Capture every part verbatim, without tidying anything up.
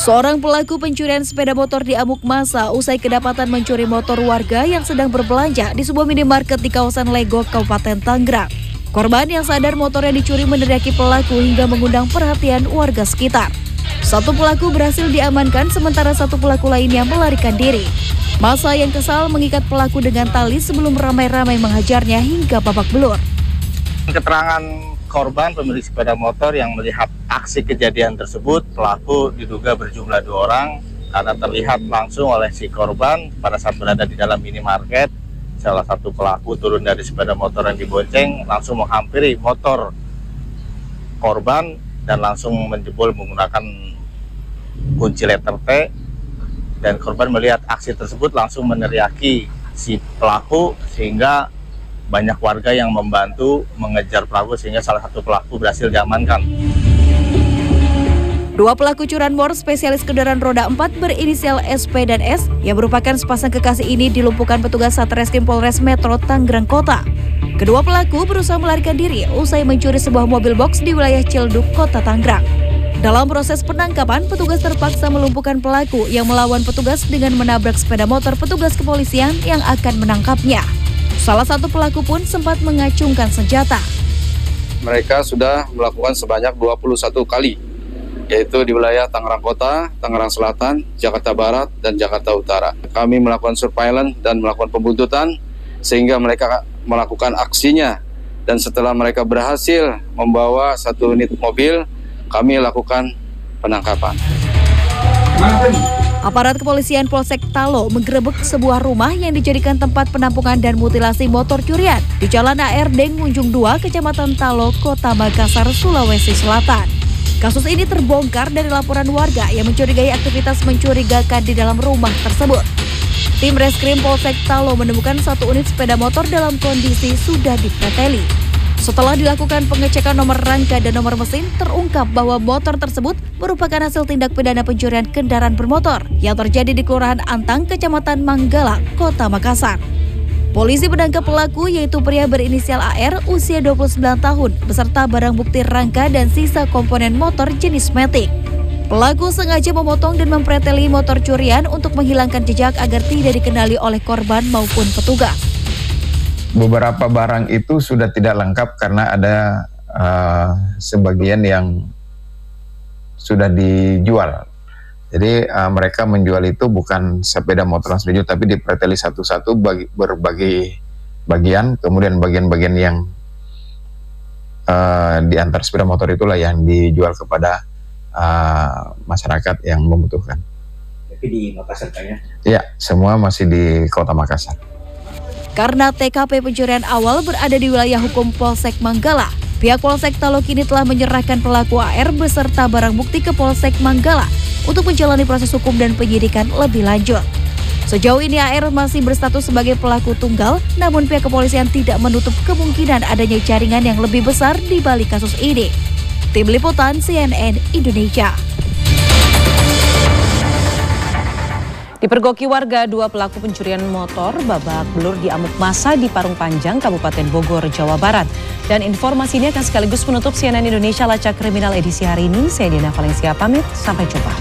Seorang pelaku pencurian sepeda motor diamuk massa usai kedapatan mencuri motor warga yang sedang berbelanja di sebuah minimarket di kawasan Legok, Kabupaten Tangerang. Korban yang sadar motornya dicuri meneriaki pelaku hingga mengundang perhatian warga sekitar. Satu pelaku berhasil diamankan sementara satu pelaku lainnya melarikan diri. Massa yang kesal mengikat pelaku dengan tali sebelum ramai-ramai menghajarnya hingga babak belur. Keterangan korban pemilik sepeda motor yang melihat aksi kejadian tersebut, pelaku diduga berjumlah dua orang karena terlihat langsung oleh si korban pada saat berada di dalam minimarket. Salah satu pelaku turun dari sepeda motor yang dibonceng, langsung menghampiri motor korban dan langsung menjebol menggunakan kunci letter T, dan korban melihat aksi tersebut langsung meneriaki si pelaku sehingga banyak warga yang membantu mengejar pelaku sehingga salah satu pelaku berhasil diamankan. Dua pelaku curanmor spesialis kendaraan roda empat berinisial S P dan S yang merupakan sepasang kekasih ini dilumpuhkan petugas Satreskrim Polres Metro Tangerang Kota. Kedua pelaku berusaha melarikan diri usai mencuri sebuah mobil box di wilayah Cilduk, Kota Tangerang. Dalam proses penangkapan, petugas terpaksa melumpuhkan pelaku yang melawan petugas dengan menabrak sepeda motor petugas kepolisian yang akan menangkapnya. Salah satu pelaku pun sempat mengacungkan senjata. Mereka sudah melakukan sebanyak dua puluh satu kali, yaitu di wilayah Tangerang Kota, Tangerang Selatan, Jakarta Barat, dan Jakarta Utara. Kami melakukan surveillance dan melakukan pembuntutan sehingga mereka melakukan aksinya. Dan setelah mereka berhasil membawa satu unit mobil, kami lakukan penangkapan. Aparat kepolisian Polsek Talo menggerebek sebuah rumah yang dijadikan tempat penampungan dan mutilasi motor curian di Jalan A R Deng Munjung dua, Kecamatan Talo, Kota Makassar, Sulawesi Selatan. Kasus ini terbongkar dari laporan warga yang mencurigai aktivitas mencurigakan di dalam rumah tersebut. Tim Reskrim Polsek Talo menemukan satu unit sepeda motor dalam kondisi sudah dipreteli. Setelah dilakukan pengecekan nomor rangka dan nomor mesin, terungkap bahwa motor tersebut merupakan hasil tindak pidana pencurian kendaraan bermotor yang terjadi di Kelurahan Antang, Kecamatan Manggala, Kota Makassar. Polisi menangkap pelaku yaitu pria berinisial A R usia dua puluh sembilan tahun beserta barang bukti rangka dan sisa komponen motor jenis matic. Pelaku sengaja memotong dan mempreteli motor curian untuk menghilangkan jejak agar tidak dikenali oleh korban maupun petugas. Beberapa barang itu sudah tidak lengkap karena ada uh, sebagian yang sudah dijual. Jadi uh, mereka menjual itu bukan sepeda motor langsung dijual, tapi dipreteli satu-satu bagi, berbagai bagian, kemudian bagian-bagian yang uh, di antar sepeda motor itulah yang dijual kepada uh, masyarakat yang membutuhkan. Tapi di Makassar kayaknya? Ya, semua masih di Kota Makassar. Karena T K P pencurian awal berada di wilayah hukum Polsek Manggala, pihak Polsek Talo kini telah menyerahkan pelaku A R beserta barang bukti ke Polsek Manggala untuk menjalani proses hukum dan penyidikan lebih lanjut. Sejauh ini A R masih berstatus sebagai pelaku tunggal, namun pihak kepolisian tidak menutup kemungkinan adanya jaringan yang lebih besar di balik kasus ini. Tim Liputan C N N Indonesia. Dipergoki warga, dua pelaku pencurian motor babak belur diamuk massa di Parung Panjang, Kabupaten Bogor, Jawa Barat. Dan informasi ini akan sekaligus menutup C N N Indonesia Lacak Kriminal edisi hari ini. Saya Dina Valencia pamit, sampai jumpa.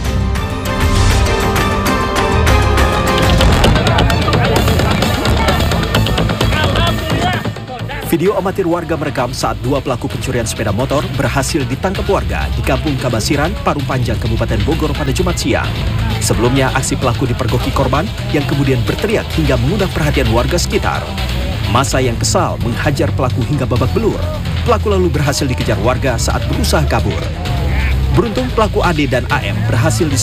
Video amatir warga merekam saat dua pelaku pencurian sepeda motor berhasil ditangkap warga di Kampung Kabasiran, Parung Panjang, Kabupaten Bogor pada Jumat siang. Sebelumnya, aksi pelaku dipergoki korban yang kemudian berteriak hingga mengundang perhatian warga sekitar. Massa yang kesal menghajar pelaku hingga babak belur. Pelaku lalu berhasil dikejar warga saat berusaha kabur. Beruntung pelaku A D dan A M berhasil